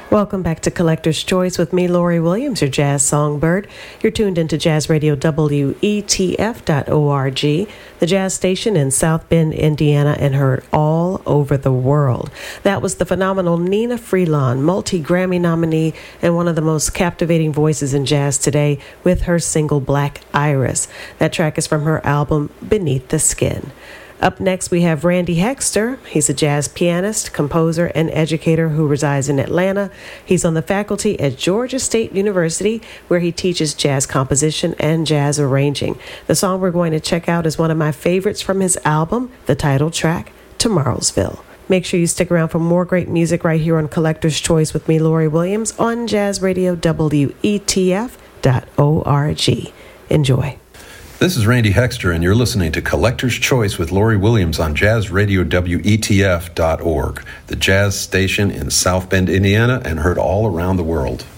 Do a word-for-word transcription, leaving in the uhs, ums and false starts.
Welcome back to Collector's Choice with me, Lori Williams, your jazz songbird. You're tuned into Jazz Radio W E T F dot org, the jazz station in South Bend, Indiana, and heard all over the world. That was the phenomenal Nina Freelon, multi-Grammy nominee and one of the most captivating voices in jazz today with her single Black Iris. That track is from her album Beneath the Skin. Up next, we have Randy Hexter. He's a jazz pianist, composer, and educator who resides in Atlanta. He's on the faculty at Georgia State University, where he teaches jazz composition and jazz arranging. The song we're going to check out is one of my favorites from his album, the title track, Tomorrowsville. Make sure you stick around for more great music right here on Collector's Choice with me, Lori Williams, on Jazz Radio W E T F dot org. Enjoy. This is Randy Hexter, and you're listening to Collector's Choice with Lori Williams on Jazz Radio W E T F dot org, the jazz station in South Bend, Indiana, and heard all around the world.